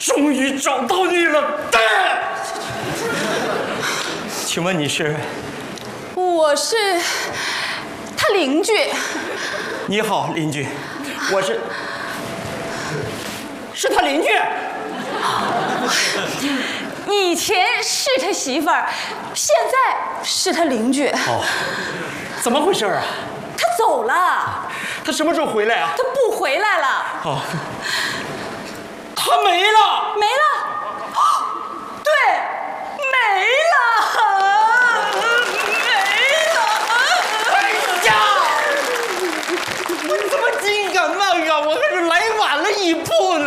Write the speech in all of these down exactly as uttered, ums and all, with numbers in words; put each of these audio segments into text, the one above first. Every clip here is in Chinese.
终于找到你了，对。请问你是？ 我是他邻居。 你好，邻居，我是，是他邻居。 以前是他媳妇儿，现在是他邻居。 哦，怎么回事啊？ 他走了。 他什么时候回来啊？ 他不回来了。 哦，他没了， 没了。哦，对，没了，没了。 哎呀，我怎么紧赶慢赶？我可是来晚了一步呢。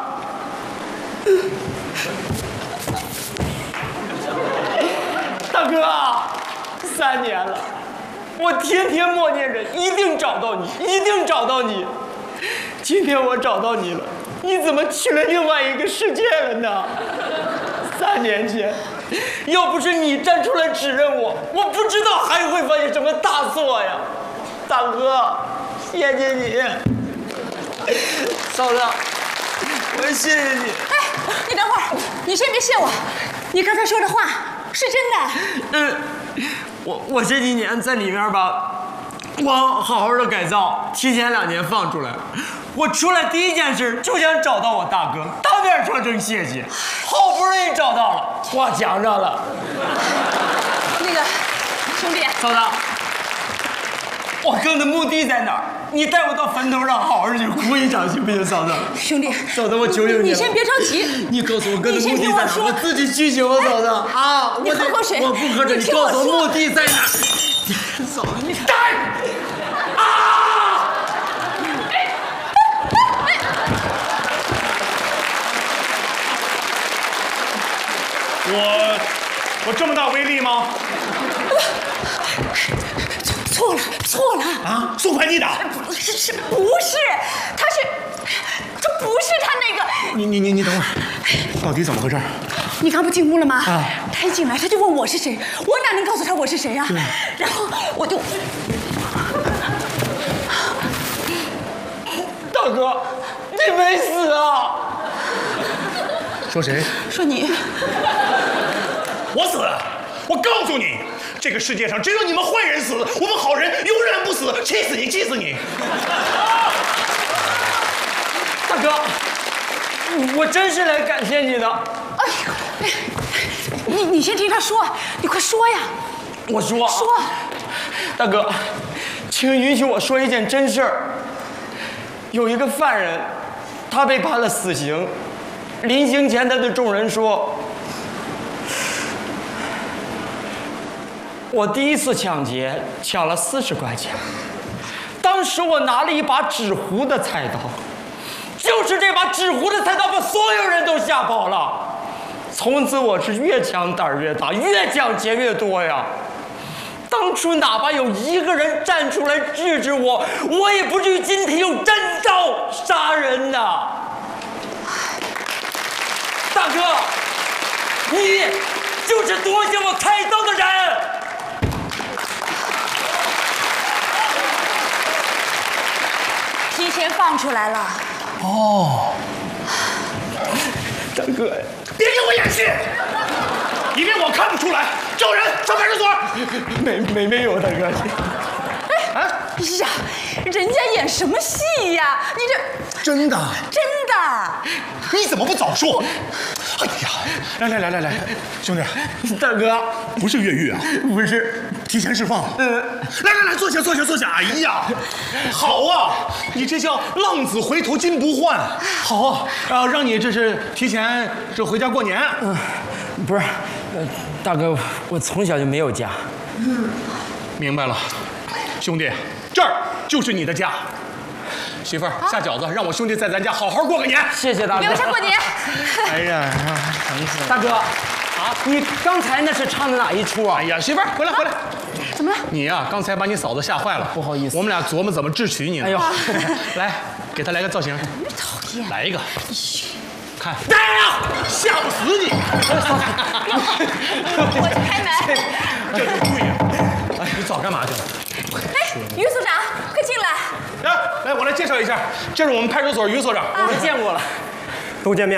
大哥，三年了，我天天默念着，一定找到你，一定找到你。今天我找到你了，你怎么去了另外一个世界了呢？三年前，要不是你站出来指认我，我不知道还会犯下什么大错呀。大哥，谢谢你。嫂子，我谢谢你。 哎，你等会儿，你先别谢我，你刚才说的话是真的。 嗯，我我这几年在里面吧，我好好的改造，提前两年放出来。我出来第一件事就想找到我大哥，当面说声谢谢。好不容易找到了，挂墙上了。 那个兄弟， 嫂子，我哥的墓地在哪儿？你带我到坟头上好好去哭一场，行不行，嫂子？ 兄弟， 嫂子，我求求你， 你先别着急， 你告诉我哥的墓地在哪儿， 我, 我自己去行吗，嫂子？啊， 你喝口水， 我不喝水，你告诉我墓地在哪儿？嫂子，你站！啊！ 我我这么大威力吗？ 错了，错了啊！送快递的？ 不是，是不是？他是，这不是他那个。 你你你你等会儿，到底怎么回事？ 你刚不进屋了吗？ 啊！ 他一进来他就问我是谁，我哪能告诉他我是谁呀？然后我就， 大哥，你没死啊？ 说谁？ 说你。 我死！我告诉你，这个世界上只有你们坏人死，我们好人永远不死！气死你！气死你！ 大哥，我真是来感谢你的。 哎呦，你你先听他说，你快说呀！ 我说， 说， 大哥，请允许我说一件真事儿。有一个犯人，他被判了死刑，临刑前他对众人说：“我第一次抢劫抢了四十块钱，当时我拿了一把纸糊的菜刀，就是这把纸糊的菜刀把所有人都吓跑了。从此我是越抢胆儿越大，越抢劫越多呀。当初哪怕有一个人站出来制止我，我也不至于今天用真刀杀人呐。大哥，你就是夺下我菜刀的人。” 提前放出来了。 哦， 大哥， 别给我演戏，以免我看不出来。叫人上派出所。 没没没有，大哥。 哎呀，人家演什么戏呀？你这真的？ 真的？ 你怎么不早说？哎呀，来来来来来，兄弟， 大哥， 不是越狱啊？ 不是， 提前释放。 嗯， 来来来，坐下坐下坐下。哎呀，好啊，你这叫浪子回头金不换。好啊，啊，让你这是提前这回家过年。 嗯，不是，呃，大哥，我从小就没有家。 明白了，兄弟，这儿就是你的家。媳妇儿下饺子，让我兄弟在咱家好好过个年。 谢谢大哥。 留下过年。 哎呀，疼死了！ 大哥，啊，你刚才那是唱的哪一出啊？ 哎呀，媳妇儿回来回来。 怎么了？ 你呀、啊，刚才把你嫂子吓坏了， 不好意思。 我们俩琢磨怎么智取你呢。 哎呦， 来，给她来个造型。 讨厌。 来一个。看。来呀！吓不死你！ 我去开门。 这就对呀。哎，你早干嘛去了？ 哎，于所长，快进来。 来，来，我来介绍一下，这是我们派出所于所长。 我们见过了，都见面。